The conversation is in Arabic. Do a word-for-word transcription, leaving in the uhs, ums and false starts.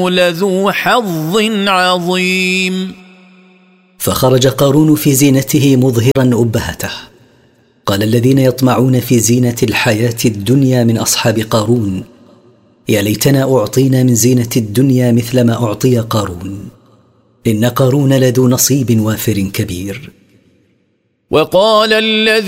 لذو حظ عظيم. فخرج قارون في زينته مظهرا أبهته. قال الذين يطمعون في زينة الحياة الدنيا من أصحاب قارون: يا ليتنا أعطينا من زينة الدنيا مثل ما أعطي قارون، إن قارون لذو نصيب وافر كبير. وقال الذي